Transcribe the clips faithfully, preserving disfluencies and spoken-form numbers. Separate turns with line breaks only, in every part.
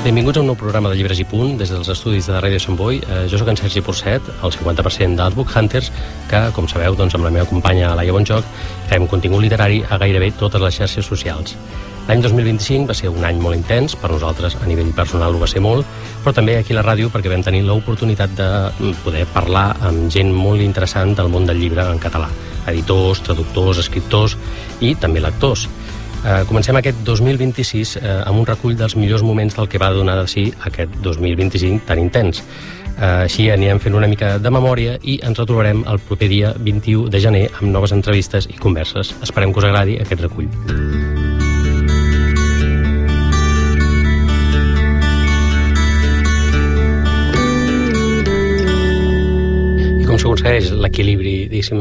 Benvinguts a un nou programa de Llibres i Punt des dels estudis de Ràdio Sant Boi. Eh, jo sóc en Sergi Porcet, el cinquanta per cent dels Book Hunters, que, com sabeu, doncs, amb la meva companya Laia Bonjoc, fem contingut literari a gairebé totes les xarxes socials. L'any dos mil vint-i-cinc va ser un any molt intens, per nosaltres a nivell personal ho va ser molt, però també aquí a la ràdio perquè vam tenir l'oportunitat de poder parlar amb gent molt interessant del món del llibre en català, editors, traductors, escriptors i també lectors. Uh, comencem aquest dos mil vint-i-sis uh, amb un recull dels millors moments del que va donar de si aquest dos mil vint-i-cinc tan intens. Uh, així anirem fent una mica de memòria i ens retrobarem el proper dia vint-i-u de gener amb noves entrevistes i converses. Esperem que us agradi aquest recull. I com s'aconsegueix l'equilibri, diguéssim,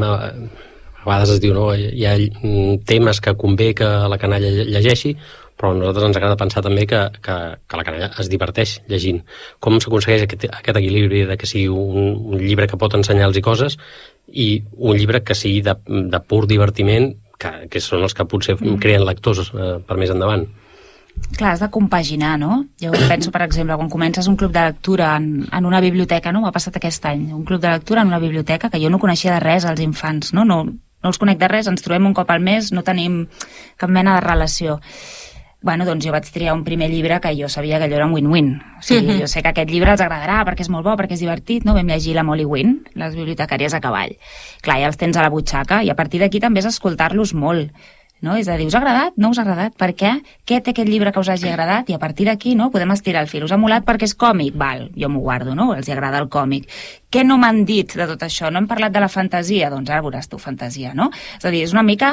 a vegades es diu, no? Hi ha temes que convé que la canalla llegeixi, però a nosaltres ens agrada pensar també que, que, que la canalla es diverteix llegint. Com s'aconsegueix aquest, aquest equilibri de que sigui un, un llibre que pot ensenyar-los coses i un llibre que sigui de, de pur divertiment, que, que són els que potser creen lectors eh, per més endavant?
Clar, has de compaginar, no? Jo penso, per exemple, quan comences un club de lectura en, en una biblioteca, no? M'ha passat aquest any, un club de lectura en una biblioteca que jo no coneixia de res als infants, no? No, no els conec de res, ens trobem un cop al mes, no tenim cap mena de relació. Bueno, doncs jo vaig triar un primer llibre que jo sabia que allò era un win-win. O sigui, mm-hmm. jo sé que aquest llibre els agradarà perquè és molt bo, perquè és divertit, no? Vam llegir la Molly Wynn, les bibliotecàries a cavall. Clar, ja els tens a la butxaca i a partir d'aquí també és escoltar-los molt. No? És a dir, us ha agradat? No us ha agradat? Per què? Què té aquest llibre que us hagi agradat? I a partir d'aquí, no, podem estirar el fil. Us ha molat perquè és còmic? Val, jo m'ho guardo, no? Els agrada el còmic. Què no m'han dit de tot això? No hem parlat de la fantasia? Doncs ara veuràs tu fantasia, no? És a dir, és una mica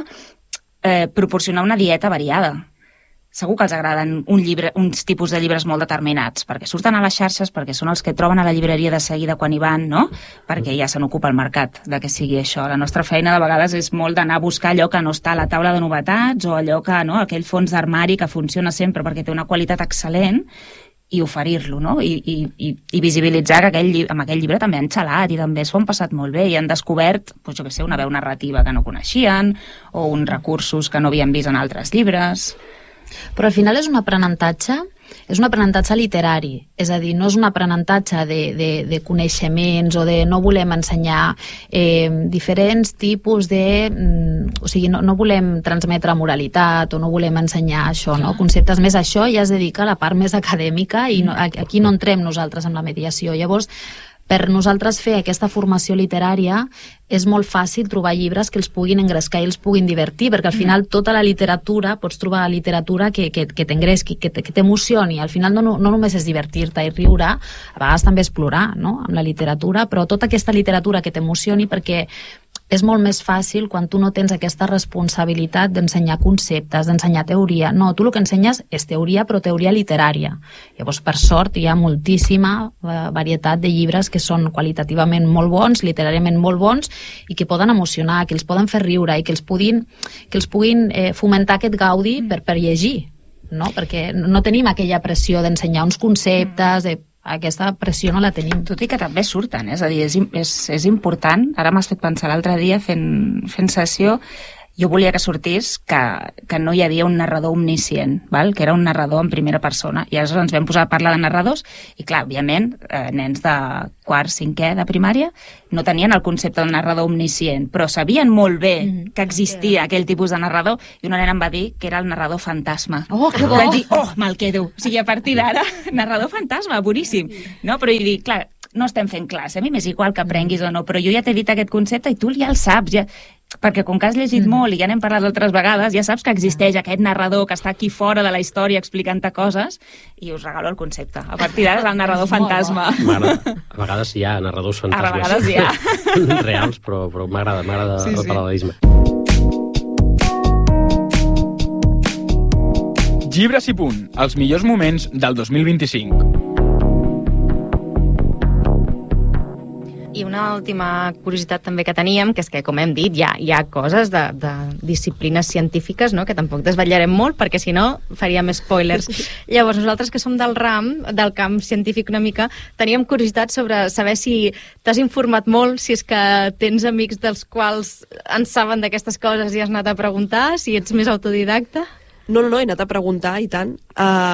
eh, proporcionar una dieta variada. Segur que els agraden un llibre, uns tipus de llibres molt determinats, perquè surten a les xarxes, perquè són els que troben a la llibreria de seguida quan hi van, no? Perquè ja se n'ocupa el mercat de que sigui això. La nostra feina de vegades és molt d'anar a buscar allò que no està a la taula de novetats o allò que, no, aquell fons d'armari que funciona sempre perquè té una qualitat excel·lent i oferir-lo, no? I, i, i, i visibilitzar que aquell, amb aquell llibre també han xalat i també s'ho han passat molt bé i han descobert, doncs jo què sé, una veu narrativa que no coneixien o uns recursos que no havien vist en altres llibres.
Però al final és un aprenentatge, és un aprenentatge literari, és a dir, no és un aprenentatge de, de, de coneixements o de no volem ensenyar eh, diferents tipus de... Mm, o sigui, no, no volem transmetre moralitat o no volem ensenyar això, no? Conceptes més. Això ja es dedica a la part més acadèmica i no, aquí no entrem nosaltres amb la mediació. Llavors, per nosaltres fer aquesta formació literària és molt fàcil trobar llibres que els puguin engrescar i els puguin divertir, perquè al final tota la literatura, pots trobar literatura que, que, que t'engresqui, que, que t'emocioni. Al final no, no només és divertir-te i riure, a vegades també és plorar, no?, amb la literatura, però tota aquesta literatura que t'emocioni, perquè és molt més fàcil quan tu no tens aquesta responsabilitat d'ensenyar conceptes, d'ensenyar teoria. No, tu el que ensenyes és teoria, però teoria literària. Llavors, per sort, hi ha moltíssima eh, varietat de llibres que són qualitativament molt bons, literàriament molt bons, i que poden emocionar, que els poden fer riure i que els puguin, que els puguin eh, fomentar aquest gaudi per, per llegir, no? Perquè no tenim aquella pressió d'ensenyar uns conceptes, de aquesta pressió no la tenim.
Tot i que també surten, eh? És a dir, és, és, és important. Ara m'has fet pensar l'altre dia fent, fent sessió, jo volia que sortís que, que no hi havia un narrador omniscient, val? Que era un narrador en primera persona, i aleshores ens vam posar a parlar de narradors i clar, òbviament, eh, nens de quart, cinquè de primària no tenien el concepte del narrador omniscient, però sabien molt bé mm, que existia aquell tipus de narrador, i una nena em va dir que era el narrador fantasma.
Oh, que bo!
Vaig dir, oh, me'l quedo. O sigui, a partir d'ara, narrador fantasma, boníssim. No? Però hi dic, clar, no estem fent classe, a mi m'és igual que aprenguis o no, però jo ja t'he dit aquest concepte i tu ja el saps, ja... perquè com que has llegit mm. molt i ja n'hem parlat altres vegades, ja saps que existeix aquest narrador que està aquí fora de la història explicant-te coses, i us regalo el concepte. A partir d'ara és el narrador fantasma.
A vegades hi ha narradors fantasmes.
A vegades hi ha.
Reals, però, però m'agrada, m'agrada sí, el sí. paral·lelisme.
Llibres i Punt, els millors moments del dos mil vint-i-cinc.
I una última curiositat també que teníem, que és que, com hem dit, hi ha, hi ha coses de, de disciplines científiques, no?, que tampoc desvetllarem molt, perquè si no faríem spoilers. Llavors, nosaltres que som del ram, del camp científic una mica, teníem curiositat sobre saber si t'has informat molt, si és que tens amics dels quals en saben d'aquestes coses i has anat a preguntar, si ets més autodidacta.
No, no, no, he anat a preguntar, i tant. Uh,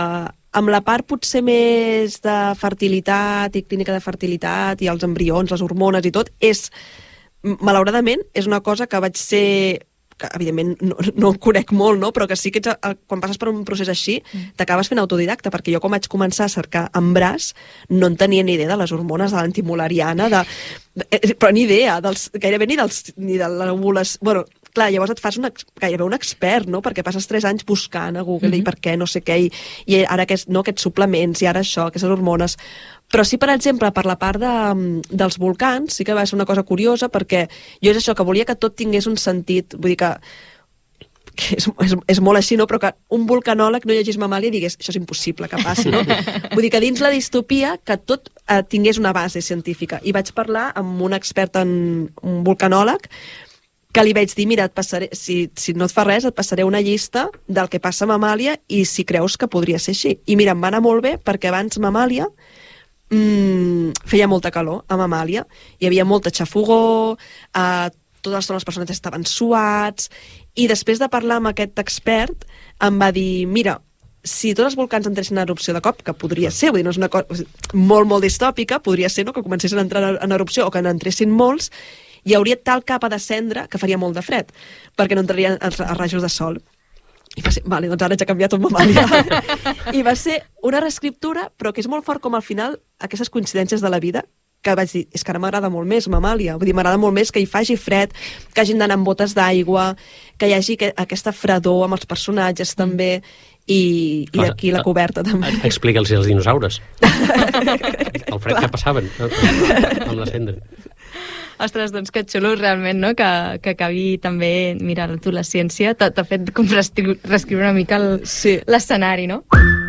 amb la part potser més de fertilitat i clínica de fertilitat i els embrions, les hormones i tot, és, malauradament, és una cosa que vaig ser... que evidentment no, no conec molt, no? Però que sí que ets, quan passes per un procés així t'acabes fent autodidacta, perquè jo quan vaig començar a cercar embràs no en tenia ni idea de les hormones de l'antimolariana, de, de, però ni idea, dels, gairebé ni, dels, ni de l'ovulació... Bueno, clar, llavors et fas una, gairebé un expert, no? Perquè passes tres anys buscant a Google mm-hmm. i per què, no sé què, i, i ara aquest, no, aquests suplements, i ara això, aquestes hormones... Però sí, per exemple, per la part de, dels volcans, sí que va ser una cosa curiosa, perquè jo és això, que volia que tot tingués un sentit, vull dir que, que és, és, és molt així, no? Però que un volcanòleg no llegís Mamàlia i digués, això és impossible que passi, no? Vull dir que dins la distopia que tot eh, tingués una base científica. I vaig parlar amb un expert en un volcanòleg, que li vaig dir, mira, et passaré, si, si no et fa res, et passaré una llista del que passa a Mamàlia i si creus que podria ser així. I mira, em va anar molt bé, perquè abans Mamàlia Mm, feia molta calor a Mamàlia, hi havia molta xafogó, eh, totes les persones estaven suats, i després de parlar amb aquest expert em va dir, mira, si tots els volcans entressin en erupció de cop, que podria ser, vull dir, no és una cosa molt, molt distòpica, podria ser, no?, que comencessin a entrar en erupció o que n'entressin molts, hi hauria tal capa de cendra que faria molt de fred, perquè no entrarien els, els rajos de sol. I va ser, vale, doncs ara ja ha canviat tot Mamàlia. I va ser una reescriptura, però que és molt fort com al final aquestes coincidències de la vida, que vaig dir, és que ara m'agrada molt més Mamàlia, vull dir, m'agrada molt més que hi faci fred, que hagin d'anar amb botes d'aigua, que hi hagi que, aquesta fredor amb els personatges també, i, i d'aquí la coberta també.
Explica'ls als dinosaures. El fred que passaven amb la cendra.
Ostres, doncs que xulo realment, no?, que, que acabi també mirar tu la ciència. T'ha fet com reescriure una mica el, sí. l'escenari, no?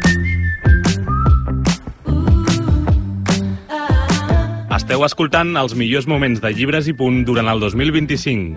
Esteu escoltant els millors moments de Llibres i Punt durant el dos mil vint-i-cinc.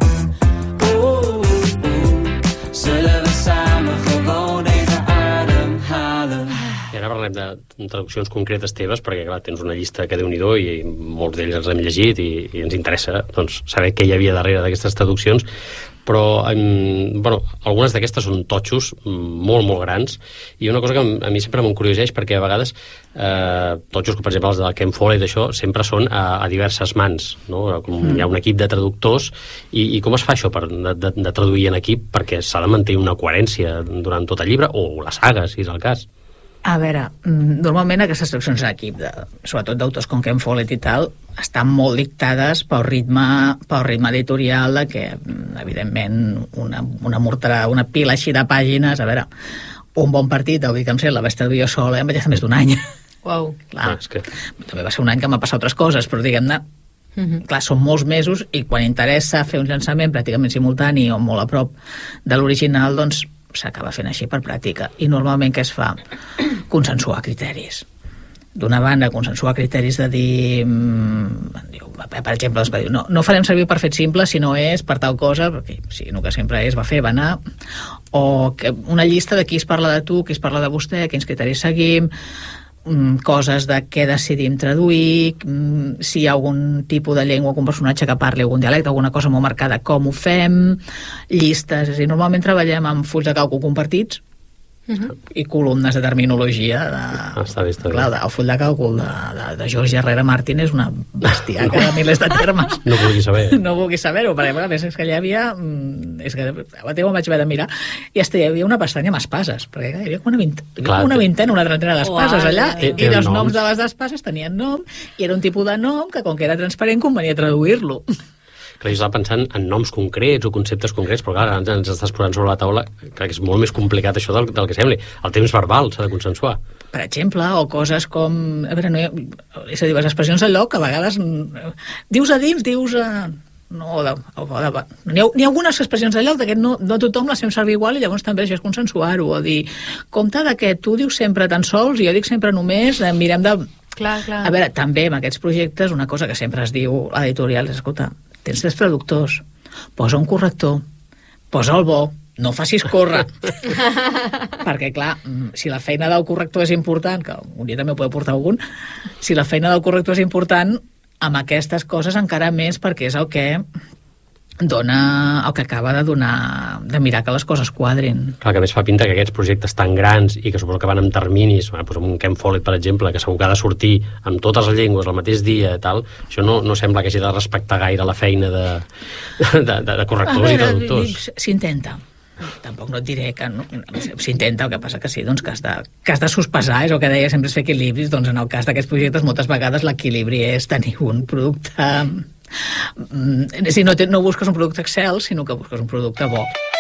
I ara parlem de traduccions concretes teves, perquè clar, tens una llista que Déu-n'hi-do i molts d'ells els hem llegit i, i ens interessa doncs, saber què hi havia darrere d'aquestes traduccions, però um, bueno, algunes d'aquestes són totxos molt, molt grans, i una cosa que a mi sempre m'encurioseix, perquè a vegades eh, totxos, com per exemple els de Ken Follett, això, sempre són a, a diverses mans, no? Com mm. hi ha un equip de traductors, i, i com es fa això per, de, de, de traduir en equip, perquè s'ha de mantenir una coherència durant tot el llibre, o la saga, si és el cas.
A veure, normalment aquestes traduccions en equip, de, sobretot d'autors com Ken Follett i tal, estan molt dictades pel ritme, pel ritme editorial de que, evidentment, una, una morterada, una pila així de pàgines, a veure, un bon partit, el Vic em la vaig traduir jo sola, em vaig estar més d'un any.
Uau.
Clar, ah, és que... també va ser un any que m'ha passat altres coses, però diguem-ne, uh-huh. clar, són molts mesos i quan interessa fer un llançament pràcticament simultani o molt a prop de l'original, doncs s'acaba fent així per pràctica. I normalment què es fa? Consensuar criteris. D'una banda, consensuar criteris de dir... Per exemple, es va dir, no, no farem servir per fet simple si no és per tal cosa, perquè si no que sempre és, va fer, va anar, o que una llista de qui es parla de tu, qui es parla de vostè, quins criteris seguim, coses de què decidim traduir, si hi ha algun tipus de llengua, algun personatge que parli algun dialecte, alguna cosa molt marcada, com ho fem, llistes, és a dir, normalment treballem amb fulls de càlcul compartits, Uh-huh. i columnes de terminologia de,
ah, està bé, està bé.
Clar, el full de càlcul de, de, de Jorge Herrera Martín és una bestiaca no. de milers de termes.
No vulgui saber.
No vulgui saber-ho, perquè a més és que allà hi havia és que a la teva vaig haver de mirar i hasta hi havia una pestanya amb espases, perquè hi havia una, vint, clar, una vintena, una trentena d'espases allà, i, i els noms, noms de les espases tenien nom, i era un tipus de nom que com que era transparent convenia traduir-lo.
Clar, jo estava pensant en noms concrets o conceptes concrets, però clar, ens, ens estàs posant sobre la taula, clar, que és molt més complicat això del, del que sembli. El temps verbal s'ha de consensuar.
Per exemple, o coses com... A veure, no hi ha, és a dir, les expressions del lloc, a vegades dius a dins, dius a... No, de, o de, n'hi ha, n'hi ha algunes expressions del lloc que no, no tothom les fem servir igual i llavors també això és consensuar-ho, o dir, compte de que tu dius sempre tan sols i jo dic sempre només, eh, mirem de...
Clar, clar.
A veure, també en aquests projectes una cosa que sempre es diu a l'editorial és, escolta, tens tres traductors, posa un corrector, posa el bo, no facis córrer. Perquè, clar, si la feina del corrector és important, que un dia també ho podeu portar algun, si la feina del corrector és important, amb aquestes coses encara més, perquè és el que dona el que acaba de donar, de mirar que les coses quadrin.
Clar, que a més fa pinta que aquests projectes tan grans i que suposo que van amb terminis, doncs amb un Ken Follett, per exemple, que segur que ha de sortir amb totes les llengües al mateix dia, tal, això no, no sembla que hagi de respectar gaire la feina de, de, de, de correctors i traductors.
S'intenta. Tampoc no et diré que no, s'intenta, el que passa que sí, doncs que has de, que has de sospesar, és el que deia, sempre és fer equilibris, doncs en el cas d'aquests projectes moltes vegades l'equilibri és tenir un producte... Si no, no busques un producte Excel, sinó que busques un producte bo.